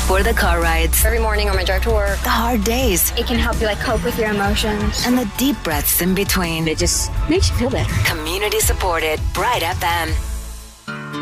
For the car rides, Every morning on my drive to work, the hard days, it can help you cope with your emotions. and the deep breaths in between. It just makes you feel better. Community supported Bright FM.